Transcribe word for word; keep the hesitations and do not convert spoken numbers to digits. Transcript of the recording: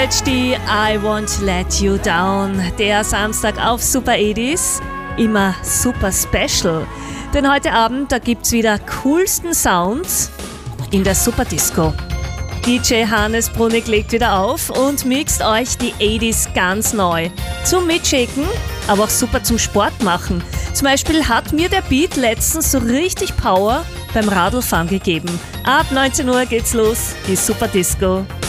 College, die I Won't Let You Down. Der Samstag auf Super achtziger. Immer super special. Denn heute Abend, da gibt's wieder coolsten Sounds in der Super Disco. D J Hannes Brunig legt wieder auf und mixt euch die achtziger ganz neu. Zum Mitschicken, aber auch super zum Sport machen. Zum Beispiel hat mir der Beat letztens so richtig Power beim Radlfahren gegeben. Ab neunzehn Uhr geht's los, die Super Disco.